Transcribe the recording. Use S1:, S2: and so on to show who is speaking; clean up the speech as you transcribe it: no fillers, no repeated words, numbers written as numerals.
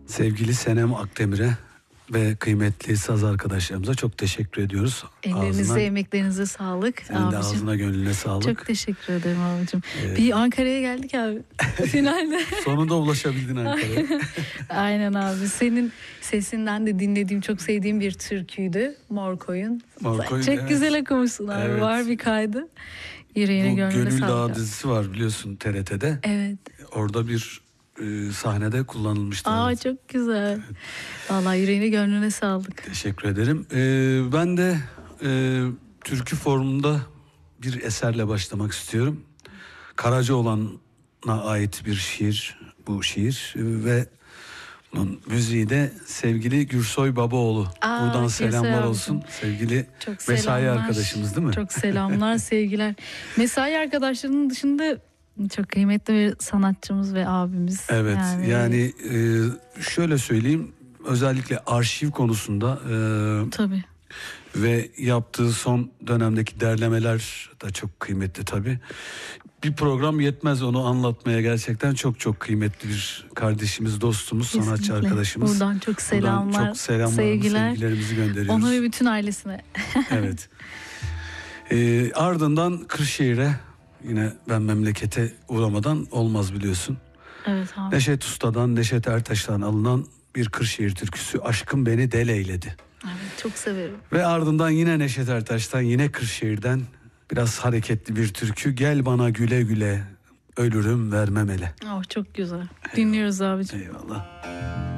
S1: Sevgili Senem Akdemir'e ve kıymetli saz arkadaşlarımıza çok teşekkür ediyoruz.
S2: Ellerinize, emeklerinize sağlık.
S1: Senin de ağzına gönlüne sağlık.
S2: Çok teşekkür ederim abicim. Bir Ankara'ya geldik abi. Finalde.
S1: Sonunda ulaşabildin Ankara'ya.
S2: Aynen abi. Senin sesinden de dinlediğim, çok sevdiğim bir türküydü. Mor Koyun. Çok evet. Güzel okumuşsun abi. Evet. Var bir kaydı. Yüreğine gönlüne sağlık.
S1: Gönül Dağı dizisi var biliyorsun TRT'de.
S2: Evet.
S1: Orada bir sahnede kullanılmıştı.
S2: Aa çok güzel. Evet. Vallahi yüreğine gönlüne sağlık.
S1: Teşekkür ederim. Ben de türkü formunda bir eserle başlamak istiyorum. Karacaoğlan'a ait bir şiir bu şiir ve bunun müziği de sevgili Gürsoy Babaoğlu. Buradan selamlar olsun. Sevgili çok mesai selamlar. Arkadaşımız değil mi?
S2: Çok selamlar, sevgiler. Mesai arkadaşlarının dışında çok kıymetli bir sanatçımız ve abimiz.
S1: Evet yani şöyle söyleyeyim, özellikle arşiv konusunda
S2: tabii.
S1: Ve yaptığı son dönemdeki derlemeler de çok kıymetli tabii. Bir program yetmez onu anlatmaya, gerçekten çok çok kıymetli bir kardeşimiz, dostumuz, kesinlikle. Sanatçı arkadaşımız.
S2: Buradan çok selamlar,
S1: buradan çok sevgilerimizi gönderiyoruz.
S2: Ona ve bütün ailesine.
S1: Evet. Ardından Kırşehir'e, yine ben memlekete uğramadan olmaz biliyorsun.
S2: Evet abi.
S1: Neşet Usta'dan, Neşet Ertaş'tan alınan bir Kırşehir türküsü, Aşkım Beni Del Eyledi.
S2: Evet, çok severim.
S1: Ve ardından yine Neşet Ertaş'tan, yine Kırşehir'den biraz hareketli bir türkü, Gel Bana Güle Güle Ölürüm Vermem Ele.
S2: Oh çok güzel. Dinliyoruz abicim.
S1: Eyvallah.